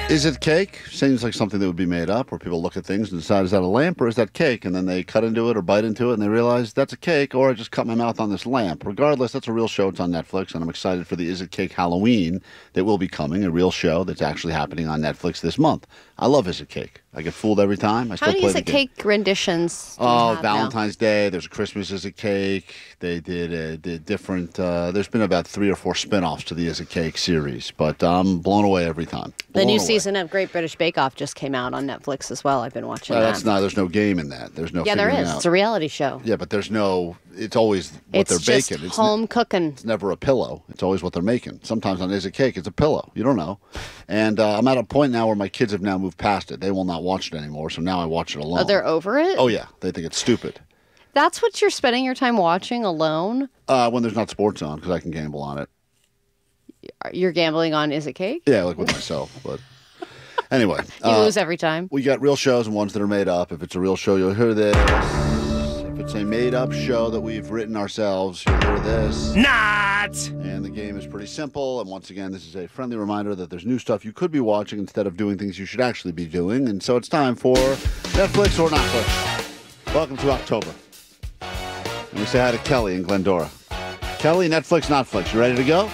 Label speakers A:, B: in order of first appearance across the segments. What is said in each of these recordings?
A: Is it cake? Seems like something that would be made up, where people look at things and decide, is that a lamp or is that cake? And then they cut into it or bite into it and they realize that's a cake, or I just cut my mouth on this lamp. Regardless, that's a real show. It's on Netflix, and I'm excited for the Is It Cake Halloween that will be coming, a real show that's actually happening on Netflix this month. I love Is It Cake. I get fooled every time. I still
B: How many
A: play
B: Is
A: the
B: It
A: game.
B: Cake renditions do you
A: Oh,
B: have
A: Valentine's Day. There's a Christmas Is It Cake. They did different. There's been about 3 or 4 spin-offs to the Is It Cake series, but I'm blown away every time.
B: The new
A: Blown away.
B: season of Great British Bake Off just came out on Netflix as well. I've been watching that.
A: That's not. There's no game in that. There's no.
B: Yeah, there
A: figuring
B: is.
A: out.
B: It's a reality show.
A: Yeah, but there's no. It's always what
B: It's
A: they're
B: just
A: baking.
B: home cooking.
A: It's never a pillow. It's always what they're making. Sometimes on Is It Cake, it's a pillow. You don't know. And I'm at a point now where my kids have now moved past it. They will not watch it anymore. So now I watch it alone.
B: Oh, they're over it?
A: Oh yeah, they think it's stupid.
B: That's what you're spending your time watching alone?
A: When there's not sports on, because I can gamble on it.
B: You're gambling on Is It Cake?
A: Yeah, like with myself. But anyway,
B: You lose every time.
A: we got real shows and ones that are made up. If it's a real show, you'll hear this. If it's a made-up show that we've written ourselves, you'll hear this.
C: Not!
A: And the game is pretty simple. And once again, this is a friendly reminder that there's new stuff you could be watching instead of doing things you should actually be doing. And so it's time for Netflix or Netflix. Welcome to October. And we say hi to Kelly in Glendora. Kelly, Netflix, Netflix. You ready to go?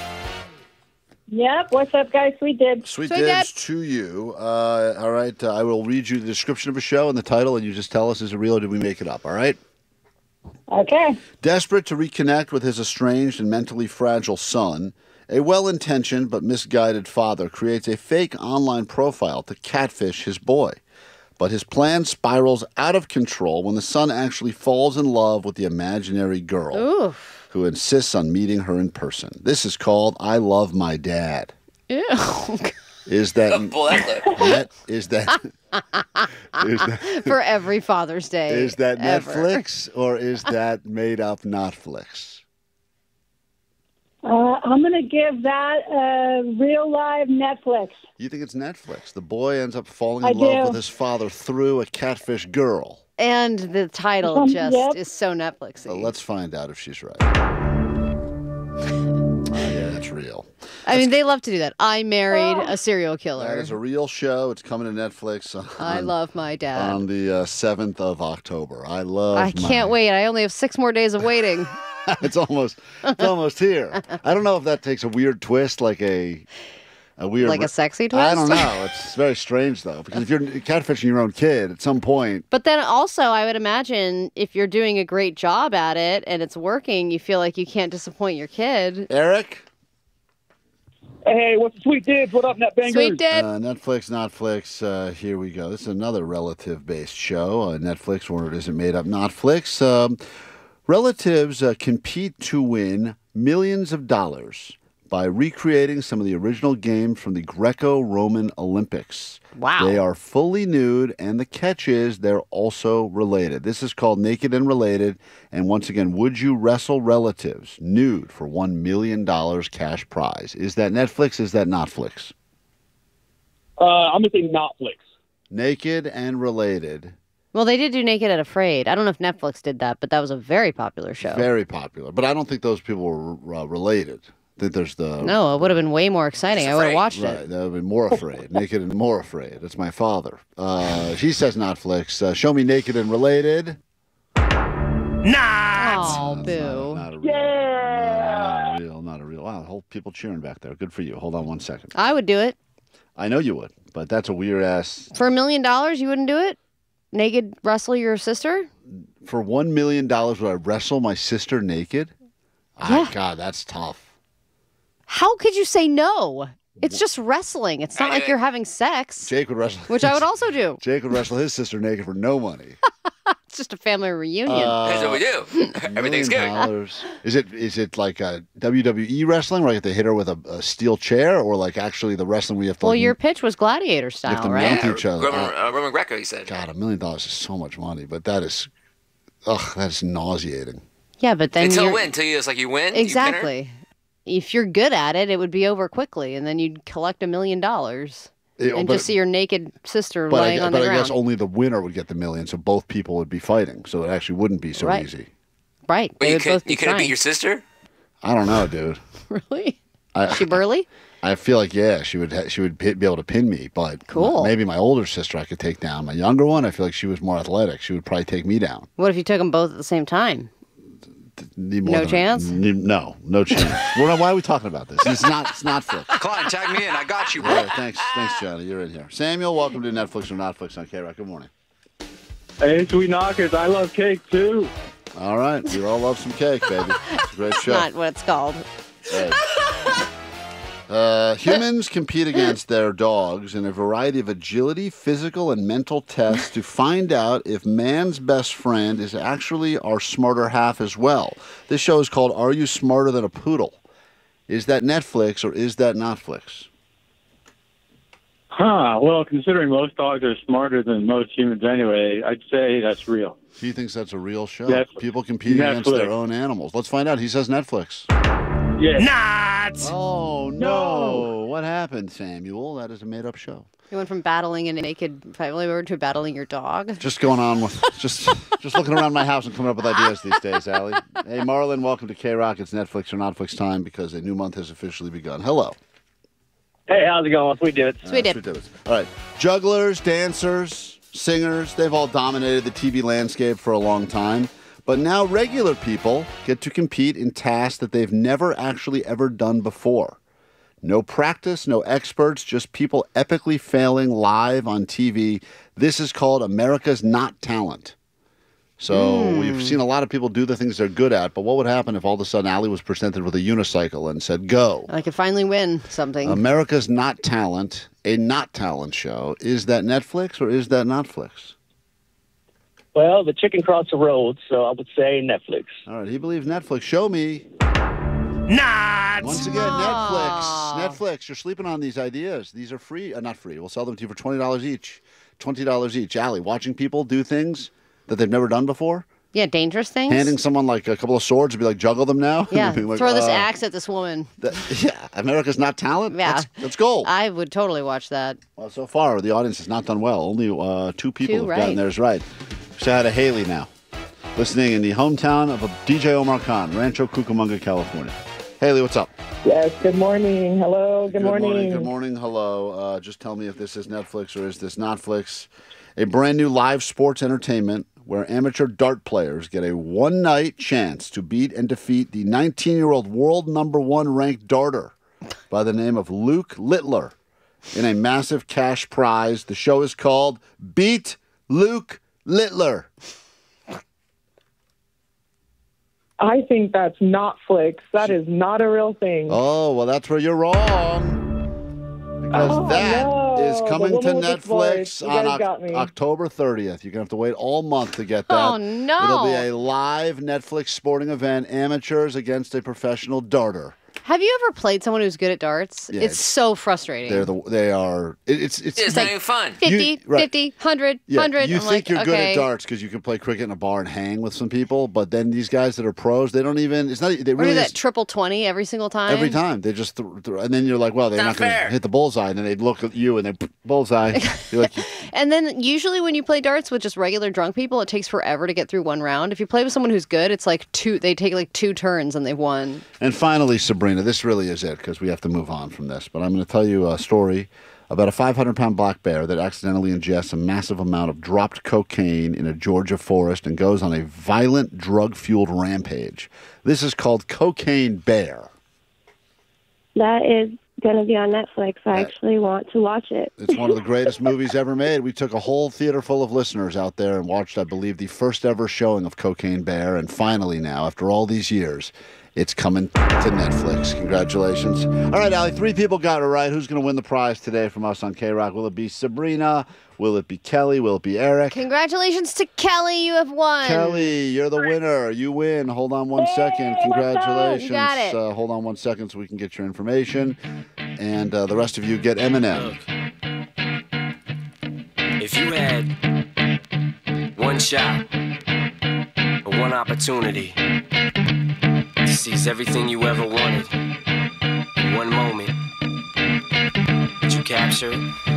D: Yep. What's up, guys? Sweet dibs.
A: Sweet
B: Sweet
A: dibs
B: dip.
A: to you. All right. I will read you the description of a show and the title, and you just tell us, is it real or did we make it up? All right?
D: Okay.
A: Desperate to reconnect with his estranged and mentally fragile son, a well-intentioned but misguided father creates a fake online profile to catfish his boy. But his plan spirals out of control when the son actually falls in love with the imaginary girl
B: Ooh.
A: who insists on meeting her in person. This is called I Love My Dad.
B: Ew.
A: Is that is that
B: For every Father's Day.
A: is that
B: ever.
A: Netflix or is that made up Netflix?
D: I'm going to give that a real live Netflix.
A: You think it's Netflix? The boy ends up falling
D: I
A: in love
D: do.
A: with his father through a catfish girl.
B: And the title just
D: Yep.
B: is so Netflixy.
A: So let's find out if she's right. Yeah, that's real.
B: I mean, they love to do that. I married a serial
A: That
B: killer.
A: is a real show. It's coming to Netflix
B: I love my dad.
A: on the 7th of October. I love
B: I can't wait. I only have 6 more days of waiting.
A: It's almost here. I don't know if that takes a weird twist, like a weird,
B: Like a sexy twist?
A: I don't know. It's very strange though, because if you're catfishing your own kid, at some point,
B: But then also, I would imagine if you're doing a great job at it and it's working, you feel like you can't disappoint your kid.
A: Eric,
C: Hey, what's the sweet dibs? What up, Net Bangers?
B: Sweet dip.
A: Netflix, Netflix. Here we go. This is another relative-based show. Netflix, or is it made up? Netflix. Relatives compete to win millions of dollars by recreating some of the original games from the Greco-Roman Olympics.
B: Wow.
A: They are fully nude, and the catch is they're also related. This is called Naked and Related. And once again, would you wrestle relatives nude for $1 million cash prize? Is that Netflix? Is that Netflix?
C: I'm going to say Netflix.
A: Naked and Related.
B: Well, they did do Naked and Afraid. I don't know if Netflix did that, but that was a very popular show.
A: Very popular. But I don't think those people were related. I think there's the...
B: No, it would have been way more exciting. I would have watched
A: Right,
B: it.
A: that would be More Afraid. Naked and More Afraid. That's my father. She says Netflix. Show me Naked and Related.
C: Not!
B: Oh, boo.
A: Not a real. Not a real. Wow, whole people cheering back there. Good for you. Hold on one second.
B: I would do it.
A: I know you would, but that's a weird ass.
B: For $1 million, you wouldn't do it? Naked wrestle your sister?
A: For $1 million, would I wrestle my sister naked?
B: Yeah.
A: God, that's tough.
B: How could you say no? It's just wrestling. It's not like you're having sex,
A: Jake would wrestle.
B: which I would also do.
A: Jake would wrestle his sister naked for no money.
B: It's just a family reunion.
E: That's what we do. Every Thanksgiving.
A: Is it like a WWE wrestling where you have to hit her with a steel chair, or like actually the wrestling where you have to?
B: Well,
A: like,
B: your pitch was gladiator
A: have to
B: style,
A: mount
B: right?
A: Yeah. each other.
E: Roman Greco, he said.
A: God, $1 million is so much money, but that is nauseating.
B: Yeah, but then
E: Until
B: you're...
E: when? Until it's like you win? You pin her?
B: Exactly. If you're good at it, it would be over quickly, and then you'd collect $1 million and just see your naked sister laying on the
A: I
B: ground.
A: guess only the winner would get the million, so both people would be fighting. So it actually wouldn't be so
B: Right.
A: easy.
B: Right.
E: Well,
B: They
E: you
B: would both be
E: couldn't beat
B: trying.
E: your sister?
A: I don't know, dude.
B: Really? Is she burly?
A: I feel like, yeah, she would be able to pin me, but
B: cool.
A: Maybe my older sister I could take down. My younger one, I feel like she was more athletic. She would probably take me down.
B: What if you took them both at the same time? No chance?
A: No chance. Why are we talking about this? It's not Netflix.
E: Klein, tag me in. I got you, bro.
A: Right, thanks, Johnny. You're in here. Samuel, welcome to Netflix or Notflix on K-Rock. Good morning.
C: Hey, Sweet Knockers, I love cake too.
A: All right, we all love some cake, baby. It's a great show.
B: Not what it's called.
A: Humans compete against their dogs in a variety of agility, physical, and mental tests to find out if man's best friend is actually our smarter half as well. This show is called Are You Smarter Than a Poodle? Is that Netflix or is that Notflix?
C: Well, considering most dogs are smarter than most humans anyway, I'd say that's real.
A: He thinks that's a real show.
C: Netflix.
A: People competing against their own animals. Let's find out. He says Netflix.
C: Yeah.
F: Not!
A: Oh, no. What happened, Samuel? That is a made-up show.
B: You went from battling a naked family member to battling your dog?
A: Just going on with, just looking around my house and coming up with ideas these days, Allie. Hey, Marlon, welcome to K-Rock. It's Netflix or Notflix time because a new month has officially begun. Hello.
C: Hey, how's it going? Sweet Divots.
B: Sweet Divots.
A: All right. Jugglers, dancers, singers, they've all dominated the TV landscape for a long time. But now regular people get to compete in tasks that they've never actually ever done before. No practice, no experts, just people epically failing live on TV. This is called America's Not Talent. So we've seen a lot of people do the things they're good at, but what would happen if all of a sudden Allie was presented with a unicycle and said, go?
B: I could finally win something.
A: America's Not Talent, a not talent show. Is that Netflix or is that Notflix?
C: Well, the chicken crossed the road, so I would say Netflix.
A: All right, he believes Netflix. Show me.
F: Not!
A: Once again, Netflix. You're sleeping on these ideas. These are free. Not free. We'll sell them to you for $20 each. $20 each. Allie, watching people do things that they've never done before.
B: Yeah, dangerous things.
A: Handing someone like a couple of swords and be like, juggle them now.
B: Yeah,
A: like,
B: throw this axe at this woman.
A: America's Not Talent.
B: Yeah,
A: that's gold.
B: I would totally watch that.
A: Well, so far the audience has not done well. Only two people have gotten theirs right. Say hi to Haley now, listening in the hometown of DJ Omar Khan, Rancho Cucamonga, California. Haley, what's up?
D: Yes, good morning. Hello, good morning.
A: Good morning, hello. Just tell me if this is Netflix or is this Notflix. A brand new live sports entertainment where amateur dart players get a one-night chance to beat and defeat the 19-year-old world #1 ranked darter by the name of Luke Littler in a massive cash prize. The show is called Beat Luke Littler.
D: I think that's Notflix. That is not a real thing.
A: Oh, well, that's where you're wrong. Because that is coming to Netflix on October 30th. You're going to have to wait all month to get that.
B: Oh, no.
A: It'll be a live Netflix sporting event, amateurs against a professional darter.
B: Have you ever played someone who's good at darts?
A: Yeah,
B: it's so frustrating.
A: They are. It's
E: not
B: like
E: even fun.
B: 50, 50, 100, 100.
A: You
B: I'm
A: think you're good at
B: okay.
A: darts because you can play cricket in a bar and hang with some people, but then these guys that are pros, they don't even. It's not. They
B: Or
A: really
B: do that triple 20 every single time.
A: Every time they just and then you're like, well, they're not going to
E: fair.
A: hit the bullseye, and then they look at you and they bullseye. You're like,
B: And then usually when you play darts with just regular drunk people, it takes forever to get through one round. If you play with someone who's good, it's like they take like 2 turns and they've won.
A: And finally, Sabrina, this really is it because we have to move on from this. But I'm going to tell you a story about a 500-pound black bear that accidentally ingests a massive amount of dropped cocaine in a Georgia forest and goes on a violent drug-fueled rampage. This is called Cocaine Bear.
G: That is going to be on Netflix. I actually want to watch it.
A: It's one of the greatest movies ever made. We took a whole theater full of listeners out there and watched, I believe, the first ever showing of Cocaine Bear. And finally now, after all these years, it's coming to Netflix. Congratulations. All right, Allie, 3 people got it right. Who's going to win the prize today from us on K-Rock? Will it be Sabrina? Will it be Kelly? Will it be Eric?
B: Congratulations to Kelly. You have won.
A: Kelly, you're the winner. You win. Hold on one second. Congratulations.
B: You got it.
A: Hold on 1 second so we can get your information. And the rest of you get M&M.
H: If you had one shot or one opportunity to seize everything you ever wanted in one moment, did you capture it?